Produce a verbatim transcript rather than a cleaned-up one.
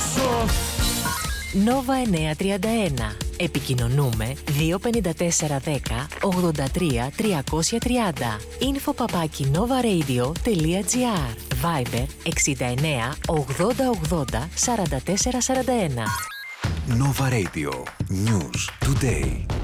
Νόβα εννιακόσια τριάντα ένα. Επικοινωνούμε δύο πέντε τέσσερα δέκα ογδόντα τρία τριακόσια τριάντα. Info παπάκι novaradio.gr. Viber εξήντα εννέα ογδόντα ογδόντα σαράντα τέσσερα σαράντα ένα. Nova Radio. News Today.